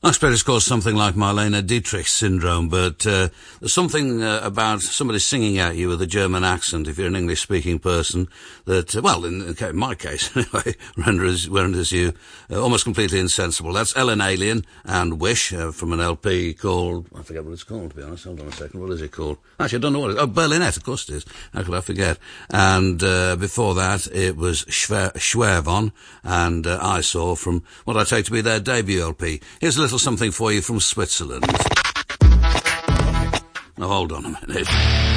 I suppose it's called something like Marlene Dietrich syndrome, but there's something about somebody singing at you with a German accent, if you're an English-speaking person, that, well, in my case, anyway, renders you almost completely insensible. That's Ellen Alien and Wish from an LP called, I forget what it's called, to be honest. Hold on a second. What is it called? Actually, I don't know what it is. Oh, Berlinette, of course it is. How could I forget? And before that, it was Schwervon and I Saw from what I take to be their debut LP. Here's a little something for you from Switzerland. Now hold on a minute.